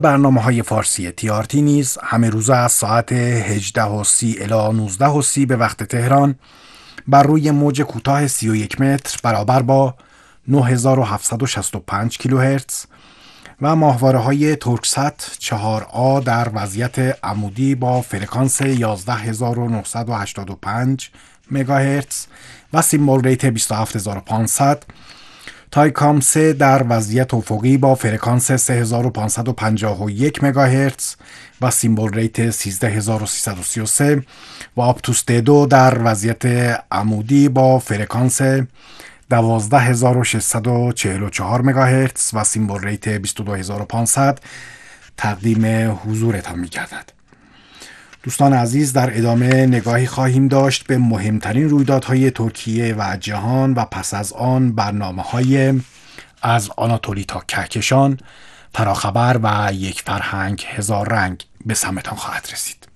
برنامه‌های فارسی TRT نیز همه روزه از ساعت 18:30 الی 19:30 به وقت تهران بر روی موج کوتاه 31 متر برابر با 9765 کیلوهرتز و ماهواره‌های ترکست 4A در وضعیت عمودی با فرکانس 11985 مگاهرتز و سیمبل ریت 27500، تایکام 3 در وضعیت افقی با فرکانس 3551 مگاهرتز و سیمبل ریت 13333 و آپتوس D2 در وضعیت عمودی با فرکانس 12644 مگاهرتز و سیمبل ریت 22500 تقدیم حضورتان می گردد. دوستان عزیز، در ادامه نگاهی خواهیم داشت به مهمترین رویدادهای ترکیه و جهان و پس از آن برنامه‌های از آناتولی تا کهکشان، فراخبر و یک فرهنگ هزار رنگ به سمتان خواهد رسید.